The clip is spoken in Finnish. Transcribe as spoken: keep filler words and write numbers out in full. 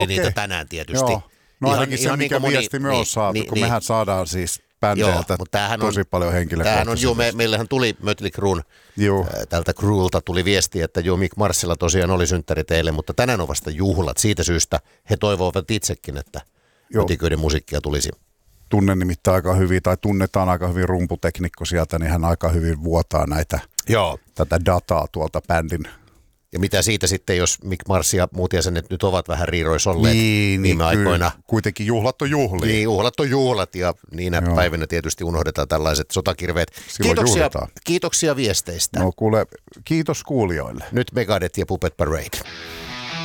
okay. Niitä tänään tietysti. Joo. No ihan, ainakin ihan se, mikä niin viesti me niin, on saatu, niin, kun niin, mehän saadaan siis bändeiltä tosi on, paljon henkilökohtaisesti. On, me, meillähän tuli Mötley Cruen, tältä Cruelta tuli viesti, että joo, Mick Marsilla tosiaan oli synttäri teille, mutta tänään on vasta juhlat. Siitä syystä he toivovat itsekin, että kotiköiden musiikkia tulisi. Tunnen nimittäin aika hyvin, tai tunnetaan aika hyvin rumputeknikko sieltä, niin hän aika hyvin vuotaa näitä, joo. tätä dataa tuolta bändin. Ja mitä siitä sitten, jos Mick Mars ja muut jäsenet nyt ovat vähän riiroissa olleet niin, viime niin, aikoina. Kuitenkin juhlat on juhlia. Niin, juhlat on juhlat ja niinä joo. päivinä tietysti unohdetaan tällaiset sotakirveet. Kiitoksia, kiitoksia viesteistä. No kuule, kiitos kuulijoille. Nyt Megadeth ja Puppet Parade.